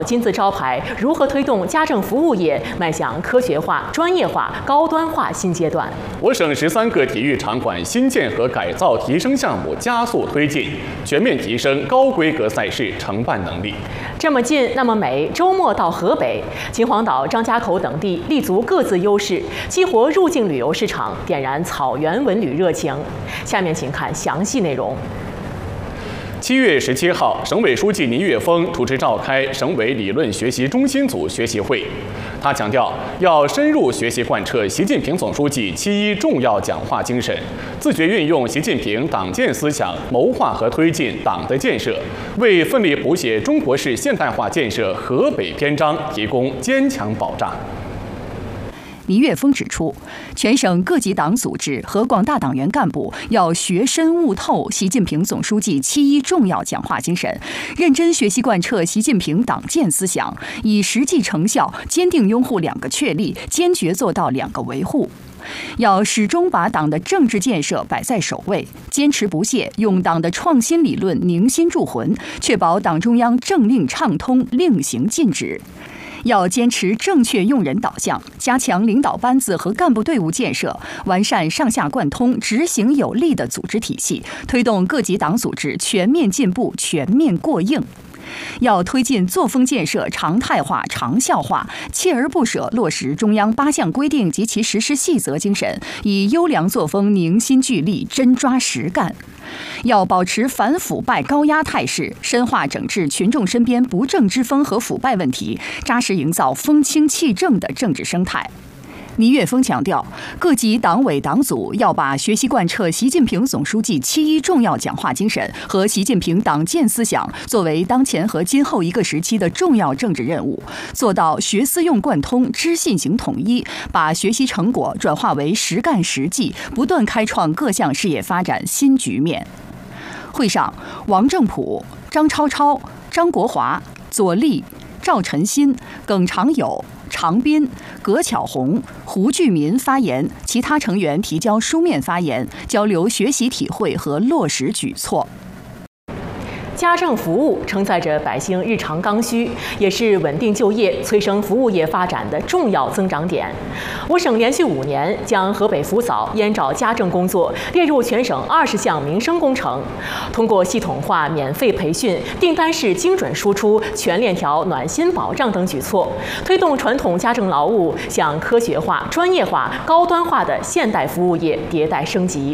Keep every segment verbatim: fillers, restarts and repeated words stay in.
金字招牌如何推动家政服务业迈向科学化、专业化、高端化新阶段？ 我省十三个体育场馆新建和改造提升项目加速推进，全面提升高规格赛事承办能力。 这么近，那么美。周末到河北、秦皇岛、张家口等地，立足各自优势，激活入境旅游市场，点燃草原文旅热情。下面请看详细内容。 七月十七号，省委书记倪岳峰主持召开省委理论学习中心组学习会。他强调，要深入学习贯彻习近平总书记七一重要讲话精神，自觉运用习近平党建思想，谋划和推进党的建设，为奋力谱写中国式现代化建设河北篇章提供坚强保障。 倪岳峰指出，全省各级党组织和广大党员干部要学深悟透习近平总书记七一重要讲话精神，认真学习贯彻习近平党建思想，以实际成效坚定拥护两个确立，坚决做到两个维护。要始终把党的政治建设摆在首位，坚持不懈用党的创新理论凝心铸魂，确保党中央政令畅通，令行禁止。要坚持正确用人导向，加强领导班子和干部队伍建设，完善上下贯通、执行有力的组织体系，推动各级党组织全面进步、全面过硬。要推进作风建设常态化、长效化，锲而不舍落实中央八项规定及其实施细则精神，以优良作风凝心聚力，真抓实干。要保持反腐败高压态势，深化整治群众身边不正之风和腐败问题，扎实营造风清气正的政治生态。倪岳峰强调，各级党委党组要把学习贯彻习近平总书记七一重要讲话精神和习近平党建思想作为当前和今后一个时期的重要政治任务，做到学思用贯通、知信行统一，把学习成果转化为实干实际，不断开创各项事业发展新局面。会上，王正普、张超超、张国华、左立、赵晨新、耿长友、常斌、葛巧红、胡巨民发言，其他成员提交书面发言，交流学习体会和落实举措。 家政服务承载着百姓日常刚需，也是稳定就业、催生服务业发展的重要增长点。我省连续五年将河北福嫂燕赵家政工作列入全省二十项民生工程，通过系统化、免费培训、订单式精准输出、全链条暖心保障等举措，推动传统家政劳务向科学化、专业化、高端化的现代服务业迭代升级。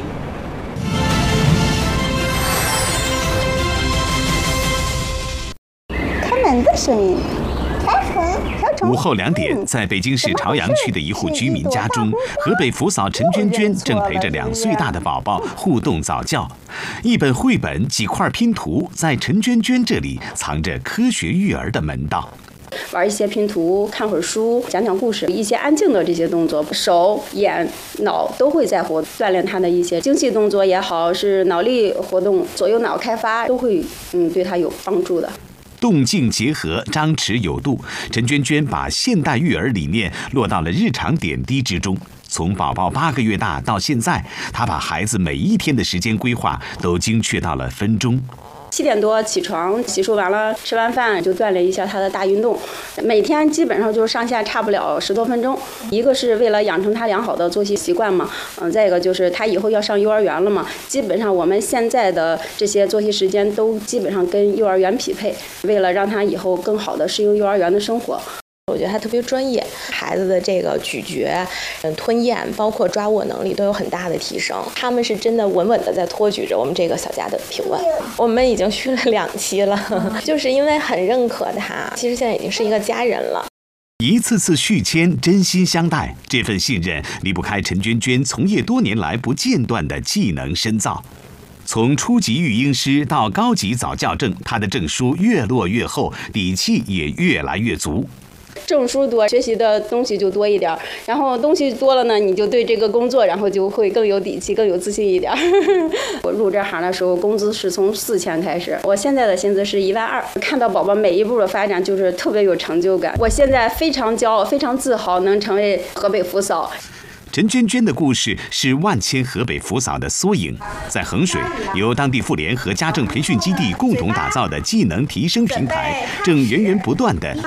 门的声音。 午后两点，在北京市朝阳区的一户居民家中，河北福嫂陈娟娟正陪着两岁大的宝宝互动早教。一本绘本，几块拼图，在陈娟娟这里藏着科学育儿的门道。 玩一些拼图，看会儿书，讲讲故事，一些安静的这些动作，手、眼、脑都会在活，锻炼他的一些精细动作也好，是脑力活动、左右脑开发，都会嗯对他有帮助的。 动静结合，张弛有度。陈娟娟把现代育儿理念落到了日常点滴之中。从宝宝八个月大到现在，她把孩子每一天的时间规划都精确到了分钟。 七点多起床，洗漱完了，吃完饭就锻炼一下他的大运动。每天基本上就是上下差不了十多分钟。一个是为了养成他良好的作息习惯嘛，嗯，再一个就是他以后要上幼儿园了嘛。基本上我们现在的这些作息时间都基本上跟幼儿园匹配，为了让他以后更好的适应幼儿园的生活。 我觉得他特别专业，孩子的这个咀嚼、嗯吞咽，包括抓握能力都有很大的提升。他们是真的稳稳的在托举着我们这个小家的平稳。我们已经续了两期了，就是因为很认可他，其实现在已经是一个家人了。 一次次续签，真心相待，这份信任离不开陈娟娟从业多年来不间断的技能深造。从初级育婴师到高级早教证，她的证书越落越厚，底气也越来越足。 证书多，学习的东西就多一点，然后东西多了呢，你就对这个工作，然后就会更有底气，更有自信一点。我入这行的时候，工资是从四千开始，我现在的薪资是一万二。看到宝宝每一步的发展，就是特别有成就感。我现在非常骄傲，非常自豪，能成为河北福嫂。 陈娟娟的故事是万千河北扶嫂的缩影。在衡水，由当地妇联和家政培训基地共同打造的技能提升平台，正源源不断地